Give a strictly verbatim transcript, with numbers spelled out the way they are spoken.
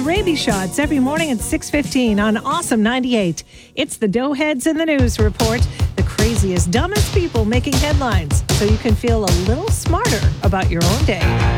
rabies shots every morning at six fifteen on Awesome ninety-eight. It's the Doughheads in the News Report, the craziest, dumbest people making headlines, so you can feel a little smarter about your own day.